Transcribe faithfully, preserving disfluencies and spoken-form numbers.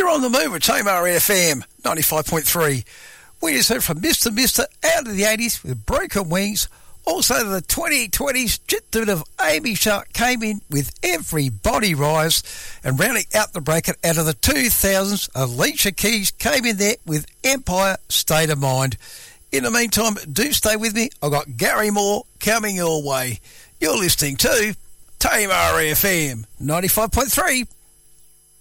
You're on the move with Tamar F M, ninety-five point three. We just heard from Mister Mister out of the eighties with Broken Wings. Also, the twenty twenties, Jit of Amy Shark came in with Everybody Rise. And rounding out the bracket out of the two thousands, Alicia Keys came in there with Empire State of Mind. In the meantime, do stay with me. I've got Gary Moore coming your way. You're listening to Tamar F M, ninety-five point three.